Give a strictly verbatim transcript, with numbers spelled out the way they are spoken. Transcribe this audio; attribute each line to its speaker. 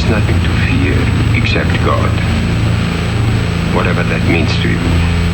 Speaker 1: is nothing to fear except God. Whatever that means to you.